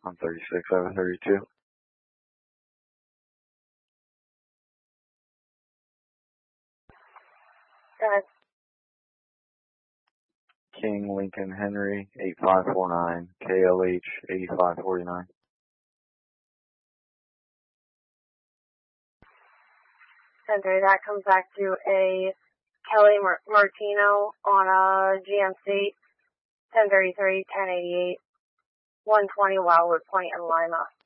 136 over 32. Go ahead. King Lincoln Henry 8549, KLH 8549. Center, that comes back to a Kelly Martino on a GMC 1033, 1088, 120 Wildwood Point in Lima.